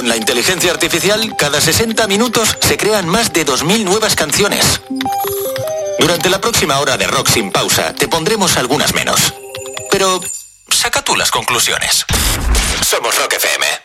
Con la inteligencia artificial, cada 60 minutos se crean más de 2000 nuevas canciones. Durante la próxima hora de Rock Sin Pausa, te pondremos algunas menos. Pero saca tú las conclusiones. Somos Rock FM.